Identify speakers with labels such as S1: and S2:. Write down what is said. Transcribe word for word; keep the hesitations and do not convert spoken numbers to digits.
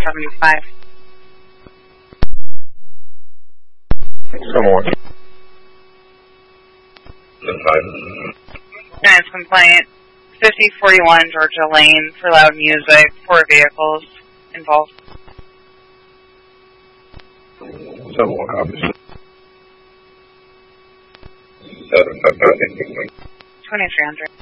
S1: seventy-five.
S2: Someone.
S1: And it's compliant. fifty forty-one Georgia Lane for loud music. Four vehicles involved.
S2: Someone, obviously.
S1: twenty-three hundred.